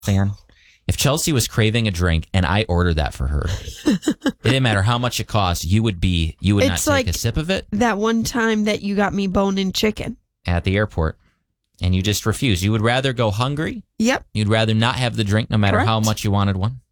fan. If Chelsea was craving a drink and I ordered that for her, it didn't matter how much it cost, you would not take a sip of it. That one time that you got me bone-in chicken at the airport, and you just refused. You would rather go hungry. Yep. You'd rather not have the drink no matter how much you wanted one.